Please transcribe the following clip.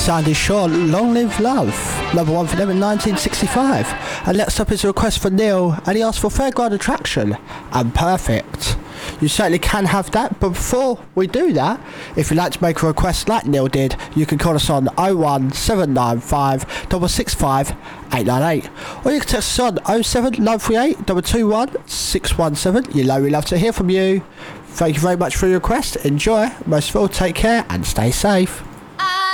Sandy Shaw, Long Live Love, number one for them in 1965. And next up is a request for Neil, and he asked for Fairground Attraction and Perfect. You certainly can have that, but before we do that, if you'd like to make a request like Neil did, you can call us on 01795 665 898, or you can text us on 07938 221 617. You know we love to hear from you. Thank you very much for your request. Enjoy. Most of all, take care and stay safe.